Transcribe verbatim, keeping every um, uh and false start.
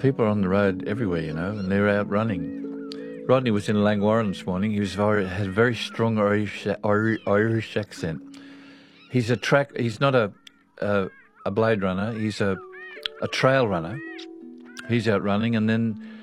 people are on the road everywhere, you know, and they're out running. Rodney was in Langwarrin this morning. He was very, had a very strong Irish, Irish, Irish accent. He's a track. He's not a a, a blade runner. He's a a trail runner. He's out running, and then